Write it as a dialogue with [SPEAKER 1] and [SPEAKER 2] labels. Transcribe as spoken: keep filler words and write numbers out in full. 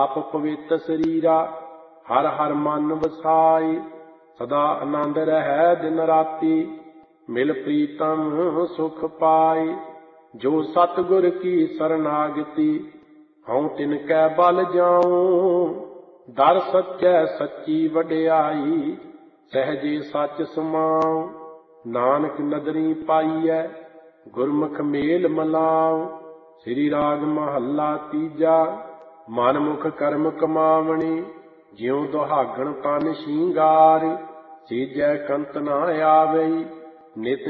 [SPEAKER 1] ਆਪ ਪਵਿੱਤ ਸਰੀਰਾ ਹਰ ਹਰ ਮਨ ਵਸਾਈ। ਸਦਾ ਆਨੰਦ ਰਹਿ ਦਿਨ ਰਾਤੀ ਮਿਲ ਪ੍ਰੀਤਮ ਸੁਖ ਪਾਈ। ਜੋ ਸਤਿਗੁਰ ਕੀ ਸਰਨਾਗਤੀ ਹਉ ਤਿਨ ਕੈ ਬਲ ਜਾਉ। ਦਰ ਸੱਚੈ ਸੱਚੀ ਵਡਿਆਈ ਸਹਿਜੇ ਸੱਚ ਸਮਾਉ। ਨਾਨਕ ਨਦਰੀ ਪਾਈਐ ਗੁਰਮੁਖ ਮੇਲ ਮਲਾਉ। ਸ੍ਰੀ ਰਾਗ ਮਹੱਲਾ ਤੀਜਾ। ਮਨ ਮੁਖ ਕਰਮ ਕਮਾਵਣੀ ਜਿਉ ਦੁਹਾਗਣ ਤਨ ਸ਼ਿੰਗਾਰ। ਸੀਜੈ ਕੰਤ ਨਾ ਆਵਈ ਨਿਤ